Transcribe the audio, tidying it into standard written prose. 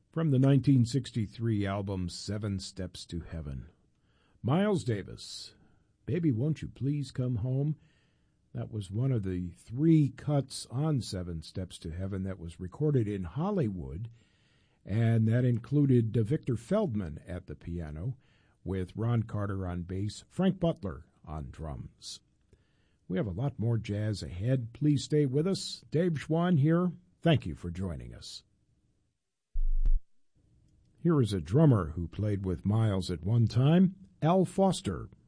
From the 1963 album Seven Steps to Heaven, Miles Davis, Baby Won't You Please Come Home. That was one of the three cuts on Seven Steps to Heaven that was recorded in Hollywood, and that included Victor Feldman at the piano, with Ron Carter on bass, Frank Butler on drums. We have a lot more jazz ahead. Please stay with us. Dave Schwann here. Thank you for joining us. Here is a drummer who played with Miles at one time, Al Foster.